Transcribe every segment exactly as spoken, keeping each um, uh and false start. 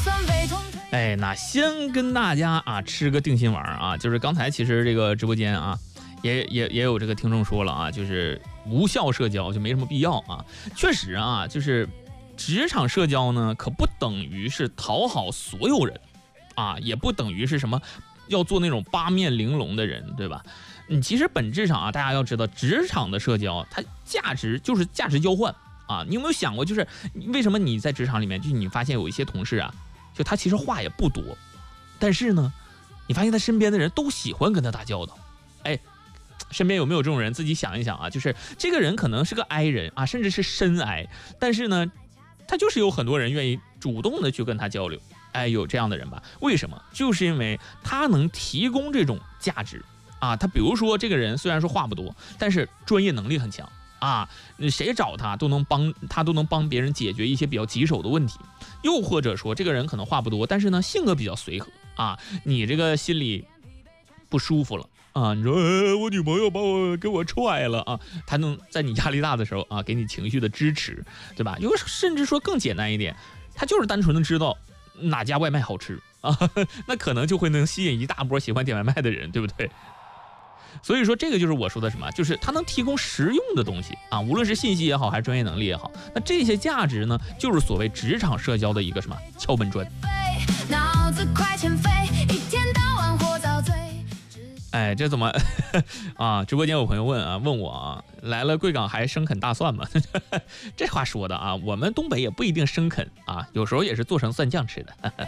哎，那先跟大家啊吃个定心丸啊，就是刚才其实这个直播间啊，也也也有这个听众说了啊，就是无效社交就没什么必要啊。确实啊，就是职场社交呢，可不等于是讨好所有人啊，也不等于是什么要做那种八面玲珑的人，对吧？嗯，其实本质上啊，大家要知道，职场的社交它价值就是价值交换啊。你有没有想过，就是为什么你在职场里面，就你发现有一些同事啊，就他其实话也不多，但是呢，你发现他身边的人都喜欢跟他打交道。哎，身边有没有这种人？自己想一想啊，就是这个人可能是个 I 人啊，甚至是深 I， 但是呢，他就是有很多人愿意主动的去跟他交流。哎，有这样的人吧？为什么？就是因为他能提供这种价值。啊，他比如说这个人虽然说话不多，但是专业能力很强啊，谁找他都能帮他都能帮别人解决一些比较棘手的问题。又或者说这个人可能话不多，但是呢性格比较随和啊，你这个心里不舒服了啊，你说、哎、我女朋友把我给我踹了啊，他能在你压力大的时候啊给你情绪的支持，对吧？有甚至说更简单一点，他就是单纯的知道哪家外卖好吃啊，那可能就会能吸引一大波喜欢点外卖的人，对不对？所以说这个就是我说的什么，就是它能提供实用的东西啊，无论是信息也好，还是专业能力也好，那这些价值呢，就是所谓职场社交的一个什么敲门砖。脑子快前飞，一天到晚活遭罪。哎，这怎么啊？直播间有朋友问啊，问我啊，来了贵港还生啃大蒜吗？这话说的啊，我们东北也不一定生啃啊，有时候也是做成蒜酱吃的。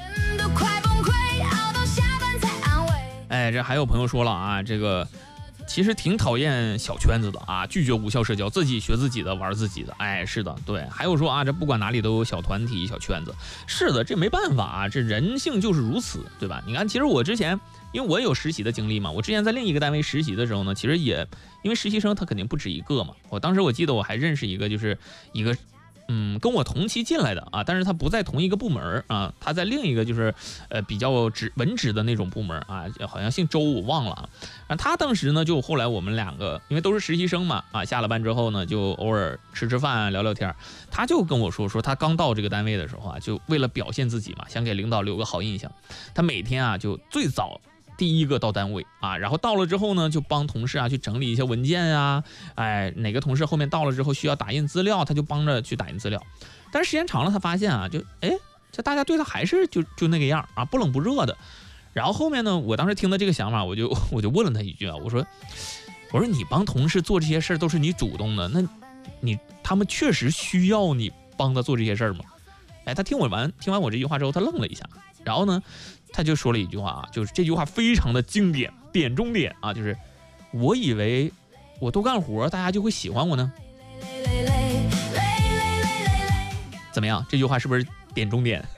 哎，这还有朋友说了啊，这个其实挺讨厌小圈子的啊，拒绝无效社交，自己学自己的，玩自己的。哎，是的，对。还有说啊，这不管哪里都有小团体、小圈子。是的，这没办法啊，这人性就是如此，对吧？你看，其实我之前，因为我也有实习的经历嘛，我之前在另一个单位实习的时候呢，其实也因为实习生他肯定不止一个嘛。我当时我记得我还认识一个，就是一个。嗯，跟我同期进来的啊，但是他不在同一个部门啊，他在另一个就是呃比较职文职的那种部门啊，好像姓周我忘了啊。啊，他当时呢就后来我们两个因为都是实习生嘛啊，下了班之后呢就偶尔吃吃饭聊聊天，他就跟我说说他刚到这个单位的时候啊，就为了表现自己嘛，想给领导留个好印象，他每天啊就最早。第一个到单位啊，然后到了之后呢，就帮同事啊去整理一些文件啊，哎，哪个同事后面到了之后需要打印资料，他就帮着去打印资料。但是时间长了，他发现啊，就哎，这大家对他还是就就那个样啊，不冷不热的。然后后面呢，我当时听到这个想法，我就我就问了他一句啊，我说我说你帮同事做这些事儿都是你主动的，那你他们确实需要你帮他做这些事儿吗？哎，他听我完听完我这句话之后，他愣了一下，然后呢。他就说了一句话啊，就是这句话非常的经典，点中点啊，就是我以为我多干活大家就会喜欢我呢。怎么样？这句话是不是点中点？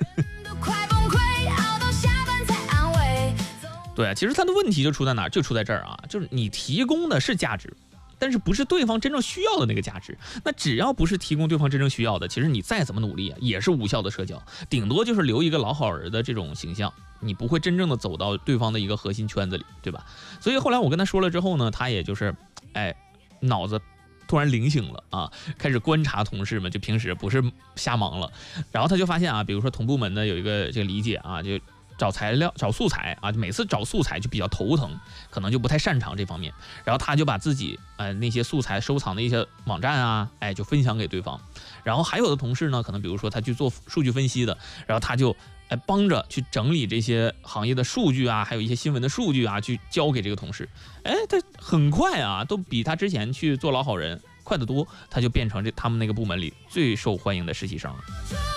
对啊，其实他的问题就出在哪儿？就出在这儿啊，就是你提供的是价值。但是不是对方真正需要的那个价值，那只要不是提供对方真正需要的，其实你再怎么努力啊，也是无效的社交，顶多就是留一个老好人的这种形象，你不会真正的走到对方的一个核心圈子里，对吧？所以后来我跟他说了之后呢，他也就是，哎，脑子突然灵醒了啊，开始观察同事们，就平时不是瞎忙了，然后他就发现啊，比如说同部门的有一个这个理解啊，就。找材料找素材啊，每次找素材就比较头疼，可能就不太擅长这方面。然后他就把自己呃那些素材收藏的一些网站啊，哎就分享给对方。然后还有的同事呢，可能比如说他去做数据分析的，然后他就哎帮着去整理这些行业的数据啊，还有一些新闻的数据啊，去交给这个同事。哎，他很快啊，都比他之前去做老好人快得多，他就变成这他们那个部门里最受欢迎的实习生了。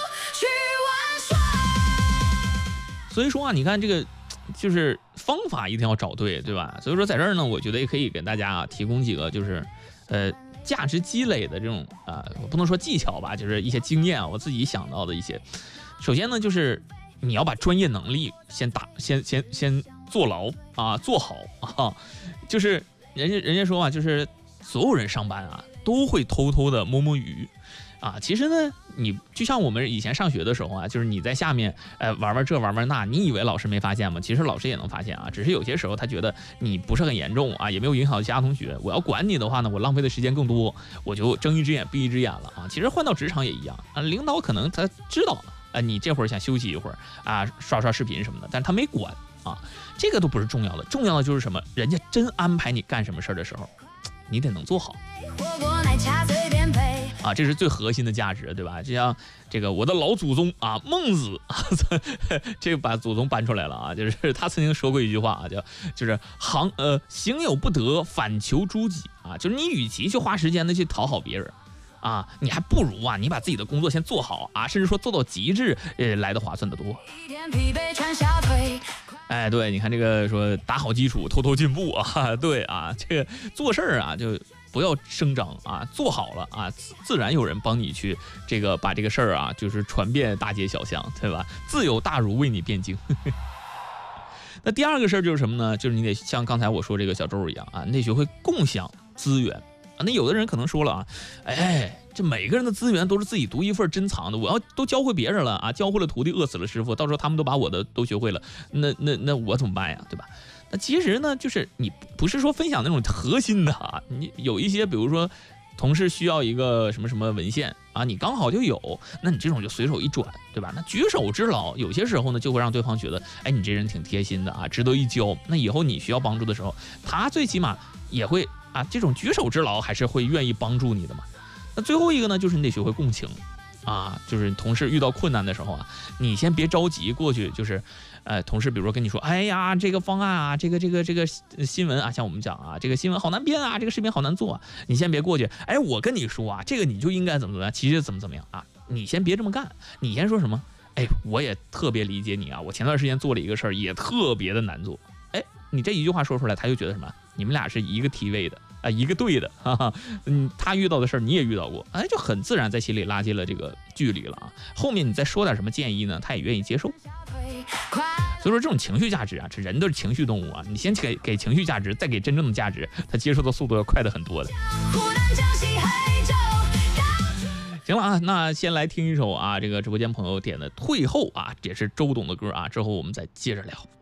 所以说啊，你看这个就是方法一定要找对，对吧？所以说在这儿呢，我觉得也可以给大家啊提供几个就是呃价值积累的这种啊、呃，我不能说技巧吧，就是一些经验啊，我自己想到的一些。首先呢，就是你要把专业能力先打，先先先坐牢啊，做好啊。就是人家人家说啊，就是所有人上班啊都会偷偷的摸摸鱼。啊，其实呢，你就像我们以前上学的时候啊，就是你在下面，呃，玩玩这玩玩那，你以为老师没发现吗？其实老师也能发现啊，只是有些时候他觉得你不是很严重啊，也没有影响到其他同学。我要管你的话呢，我浪费的时间更多，我就睁一只眼闭一只眼了啊。其实换到职场也一样啊，领导可能他知道啊，你这会儿想休息一会儿啊，刷刷视频什么的，但是他没管啊，这个都不是重要的，重要的就是什么？人家真安排你干什么事儿的时候，你得能做好。啊，这是最核心的价值，对吧？就像这个我的老祖宗啊，孟子啊，这个把祖宗搬出来了啊，就是他曾经说过一句话啊，叫就是行呃行有不得，反求诸己啊，就是你与其去花时间的去讨好别人啊，你还不如啊，你把自己的工作先做好啊，甚至说做到极致，呃，来的划算得多。哎，对，你看这个说打好基础，偷偷进步啊，对啊，这个做事儿啊就。不要声张啊，做好了啊，自然有人帮你去这个把这个事儿啊，就是传遍大街小巷，对吧？自有大儒为你辩经。那第二个事儿就是什么呢？就是你得像刚才我说这个小周一样啊，你得学会共享资源啊。那有的人可能说了啊，哎，这每个人的资源都是自己独一份珍藏的，我要都教会别人了啊，教会了徒弟，饿死了师傅，到时候他们都把我的都学会了，那那那我怎么办呀？对吧？那其实呢，就是你不是说分享那种核心的啊，你有一些，比如说同事需要一个什么什么文献啊，你刚好就有，那你这种就随手一转，对吧？那举手之劳，有些时候呢就会让对方觉得，哎，你这人挺贴心的啊，值得一教。那以后你需要帮助的时候，他最起码也会啊，这种举手之劳还是会愿意帮助你的嘛。那最后一个呢，就是你得学会共情。啊，就是同事遇到困难的时候啊，你先别着急过去，就是，呃，同事比如说跟你说，哎呀，这个方案啊，这个这个这个新闻啊，像我们讲啊，这个新闻好难编啊，这个视频好难做啊，你先别过去，哎，我跟你说啊，这个你就应该怎么怎么样，其实怎么怎么样啊，你先别这么干，你先说什么，哎，我也特别理解你啊，我前段时间做了一个事儿，也特别的难做，哎，你这一句话说出来，他就觉得什么，你们俩是一个梯位的。啊，一个对的，哈哈，嗯，他遇到的事儿你也遇到过，哎，就很自然在心里拉近了这个距离了啊。后面你再说点什么建议呢，他也愿意接受。所以说这种情绪价值啊，这人都是情绪动物啊，你先给给情绪价值，再给真正的价值，他接受的速度要快的很多的。行了啊，那先来听一首啊，这个直播间朋友点的《退后》啊，也是周董的歌啊，之后我们再接着聊。